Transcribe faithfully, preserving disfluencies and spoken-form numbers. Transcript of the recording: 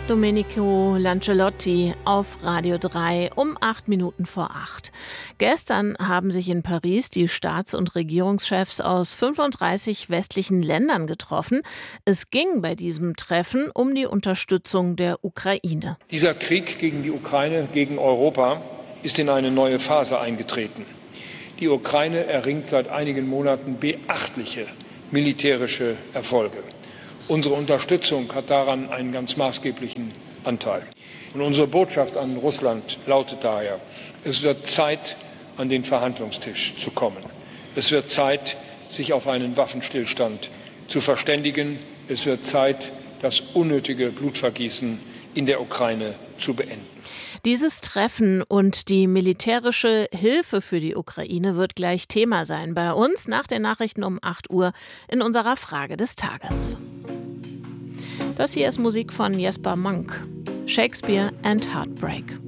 Domenico Lancelotti auf Radio drei um acht Minuten vor acht. Gestern haben sich in Paris die Staats- und Regierungschefs aus fünfunddreißig westlichen Ländern getroffen. Es ging bei diesem Treffen um die Unterstützung der Ukraine. Dieser Krieg gegen die Ukraine, gegen Europa, ist in eine neue Phase eingetreten. Die Ukraine erringt seit einigen Monaten beachtliche militärische Erfolge. Unsere Unterstützung hat daran einen ganz maßgeblichen Anteil. Und unsere Botschaft an Russland lautet daher: Es wird Zeit, an den Verhandlungstisch zu kommen. Es wird Zeit, sich auf einen Waffenstillstand zu verständigen. Es wird Zeit, das unnötige Blutvergießen in der Ukraine zu beenden. Dieses Treffen und die militärische Hilfe für die Ukraine wird gleich Thema sein bei uns nach den Nachrichten um acht Uhr in unserer Frage des Tages. Das hier ist Musik von Jesper Monk, Shakespeare and Heartbreak.